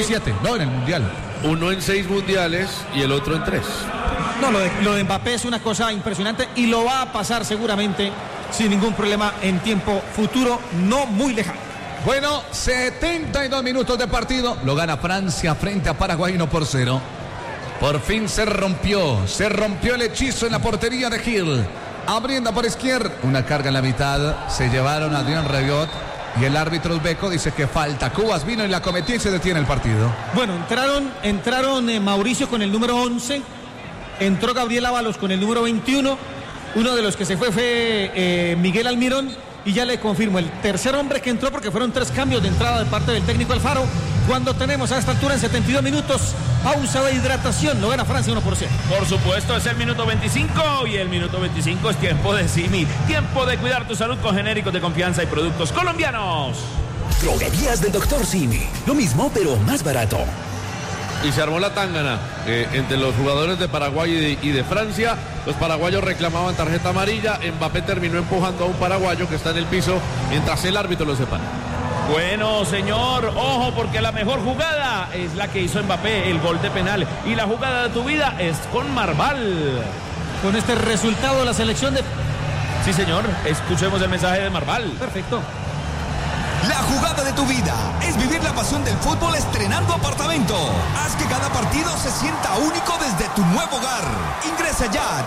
7, no en el Mundial. Uno en 6 mundiales y el otro en 3. No, lo de Mbappé es una cosa impresionante y lo va a pasar seguramente sin ningún problema en tiempo futuro, no muy lejano. Bueno, 72 minutos de partido. Lo gana Francia frente a Paraguay 1-0. Por fin se rompió el hechizo en la portería de Gil. Abriendo por izquierda, una carga en la mitad. Se llevaron a Adrián Rabiot y el árbitro uzbeco dice que falta. Cubas vino y la cometió y se detiene el partido. Bueno, entraron Mauricio con el número 11. Entró Gabriel Ábalos con el número 21. Uno de los que se fue Miguel Almirón. Y ya le confirmo, el tercer hombre que entró, porque fueron 3 cambios de entrada de parte del técnico Alfaro. Cuando tenemos a esta altura en 72 minutos, pausa de hidratación, lo gana Francia 1-0. Por supuesto, es el minuto 25 y el minuto 25 es tiempo de Simi. Tiempo de cuidar tu salud con genéricos de confianza y productos colombianos. Droguerías del Dr. Simi. Lo mismo, pero más barato. Y se armó la tangana entre los jugadores de Paraguay y de Francia. Los paraguayos reclamaban tarjeta amarilla. Mbappé terminó empujando a un paraguayo que está en el piso mientras el árbitro lo separa. Bueno, señor, ojo, porque la mejor jugada es la que hizo Mbappé, el gol de penal. Y la jugada de tu vida es con Marval. Con este resultado, la selección de... Sí, señor, escuchemos el mensaje de Marval. Perfecto. La jugada de tu vida es vivir la pasión del fútbol estrenando apartamento. Haz que cada partido se sienta único desde tu nuevo hogar. Ingresa ya a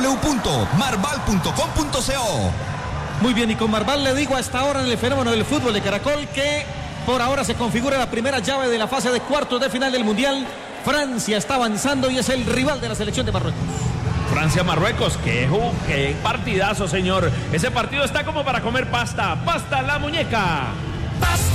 www.marval.com.co. Muy bien, y con Marval le digo a esta hora en el fenómeno del fútbol de Caracol que por ahora se configura la primera llave de la fase de cuartos de final del Mundial. Francia está avanzando y es el rival de la selección de Marruecos. Francia-Marruecos, qué partidazo, señor. Ese partido está como para comer pasta. ¡Pasta la muñeca!